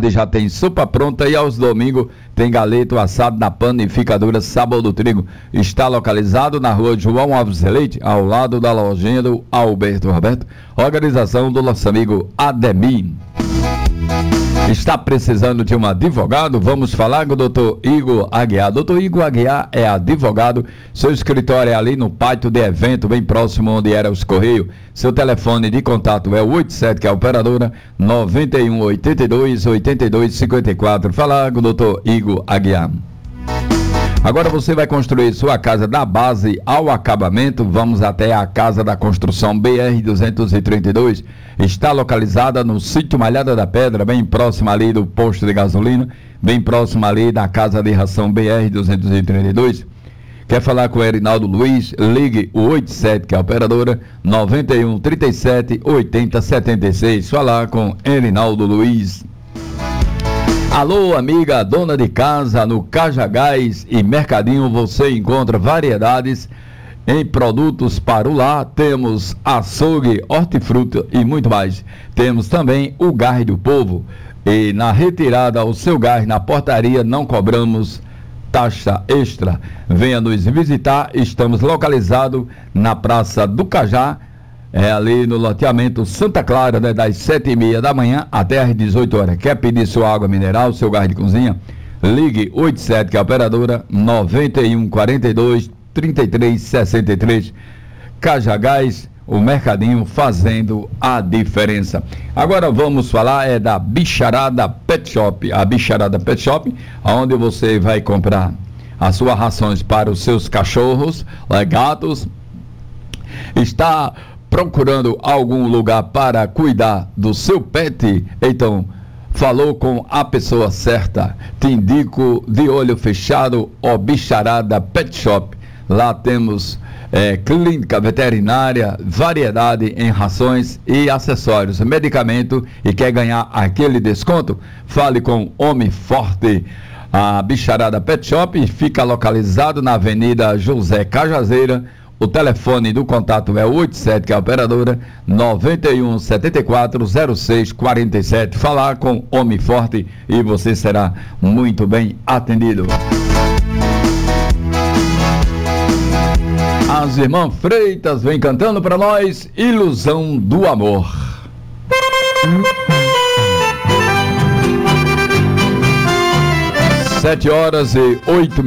sábado já tem sopa pronta e aos domingos tem galeto assado na panificadora Sabor do Trigo. Está localizado na rua João Alves Leite, ao lado da lojinha do Alberto Roberto, organização do nosso amigo Ademir. Está precisando de um advogado? Vamos falar com o Dr. Igor Aguiar. Dr. Igor Aguiar é advogado. Seu escritório é ali no pátio de evento, bem próximo onde era os Correios. Seu telefone de contato é o 87, que é a operadora, 91 82 82 54. Falar com o Dr. Igor Aguiar. Agora você vai construir sua casa da base ao acabamento. Vamos até a Casa da Construção BR-232. Está localizada no sítio Malhada da Pedra, bem próximo ali do posto de gasolina, bem próximo ali da Casa de Ração BR-232. Quer falar com o Erinaldo Luiz? Ligue o 87, que é a operadora, 91 37 80 76. Falar com Erinaldo Luiz. Alô, amiga dona de casa, no Cajagás e Mercadinho você encontra variedades em produtos para o lar. Temos açougue, hortifruta e muito mais. Temos também o gás do povo. E na retirada, o seu gás na portaria não cobramos taxa extra. Venha nos visitar, estamos localizados na Praça do Cajá, ali no loteamento Santa Clara, né, das 7h30 da manhã até às 18 horas. Quer pedir sua água mineral, seu gás de cozinha? Ligue 87, que é a operadora, 91 42 33 63. Cajagás, o Mercadinho fazendo a diferença. Agora vamos falar da Bicharada Pet Shop. A Bicharada Pet Shop, onde você vai comprar as suas rações para os seus cachorros, gatos. Está procurando algum lugar para cuidar do seu pet? Então, falou com a pessoa certa. Te indico de olho fechado o Bicharada Pet Shop. Lá temos clínica veterinária, variedade em rações e acessórios, medicamento. E quer ganhar aquele desconto? Fale com Homem Forte. A Bicharada Pet Shop fica localizado na Avenida José Cajazeira. O telefone do contato é o 87, que é a operadora, 91 74 06 47. Falar com Homem Forte e você será muito bem atendido. As irmãs Freitas vem cantando para nós Ilusão do Amor. 7h08.